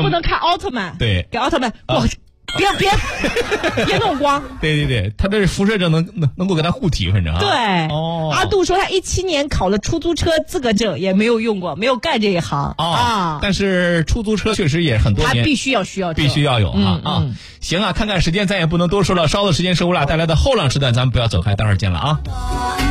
不能看奥特曼。 对， 给奥特曼，别弄光。 对，他这辐射证能够给他护体，反正啊。 对，阿杜说他17年考了出租车资格证也没有用过，没有干这一行啊。 但是出租车确实也很多年， 他必须要有啊。行啊，看看时间，咱也不能多说了，稍后的时间是我俩带来的后浪时段，咱们不要走开，待会儿见了啊。